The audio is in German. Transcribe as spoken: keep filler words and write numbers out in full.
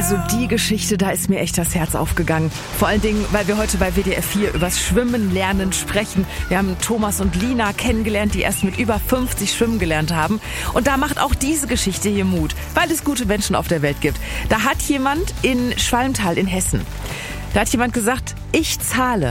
Also die Geschichte, da ist mir echt das Herz aufgegangen. Vor allen Dingen, weil wir heute bei W D R vier übers Schwimmen lernen sprechen. Wir haben Thomas und Lina kennengelernt, die erst mit über fünfzig schwimmen gelernt haben. Und da macht auch diese Geschichte hier Mut, weil es gute Menschen auf der Welt gibt. Da hat jemand in Schwalmtal in Hessen, da hat jemand gesagt, ich zahle